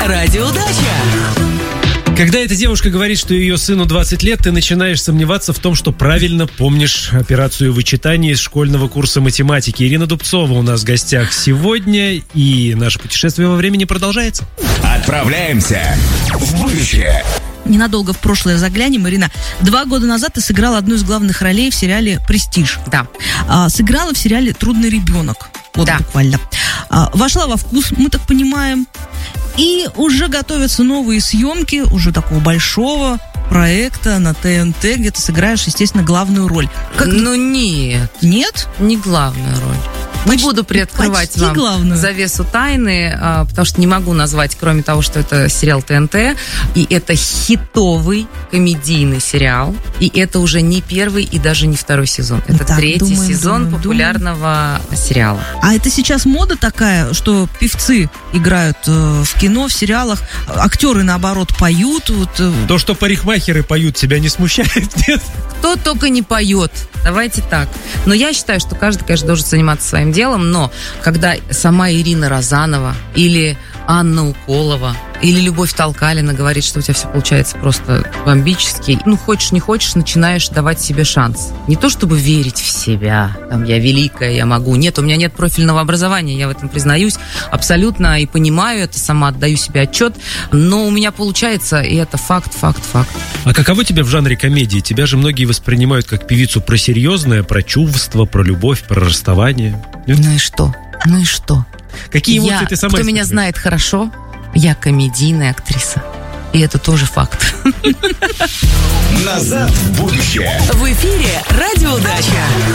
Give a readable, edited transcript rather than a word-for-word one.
Радиоудача. Когда эта девушка говорит, что ее сыну 20 лет, ты начинаешь сомневаться в том, что правильно помнишь операцию вычитания из школьного курса математики. Ирина Дубцова у нас в гостях сегодня, и наше путешествие во времени продолжается. Отправляемся в будущее. Ненадолго в прошлое заглянем. Ирина, 2 года назад ты сыграла одну из главных ролей в сериале «Престиж». Да. Сыграла в сериале «Трудный ребенок». Вот да. Буквально. Вошла во вкус, мы так понимаем. И уже готовятся новые съемки уже такого большого проекта на ТНТ, где ты сыграешь, естественно, главную роль. Ну нет. Нет? Не главную роль. Не буду приоткрывать вам главную завесу тайны, потому что не могу назвать, кроме того, что это сериал ТНТ, и это хитовый комедийный сериал, и это уже не 1 и даже не 2 сезон. Это так, 3 сезон популярного сериала. А это сейчас мода такая, что певцы играют в кино, в сериалах, актеры, наоборот, поют. То, что парикмахеры поют, тебя не смущает, нет? Кто только не поет. Давайте так. Но я считаю, что каждый, конечно, должен заниматься своим делом, но когда сама Ирина Розанова или Анна Уколова или Любовь Толкалина говорит, что у тебя все получается просто бомбически, хочешь не хочешь, начинаешь давать себе шанс. Не то чтобы верить в себя, там, я великая, я могу. Нет, у меня нет профильного образования, я в этом признаюсь абсолютно и понимаю это, сама отдаю себе отчет, но у меня получается, и это факт. А каково тебе в жанре комедии? Тебя же многие воспринимают как певицу про серьезное, про чувства, про любовь, про расставание. Нет? Ну и что? Какие эмоции ты сама Кто меня знает хорошо, я комедийная актриса. И это тоже факт. Назад в будущее. В эфире Радиоудача.